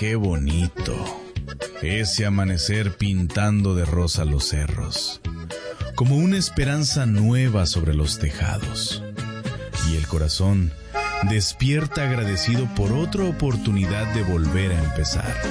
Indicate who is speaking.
Speaker 1: qué bonito. Ese amanecer pintando de rosa los cerros, como una esperanza nueva sobre los tejados. Y el corazón despierta agradecido por otra oportunidad de volver a empezar.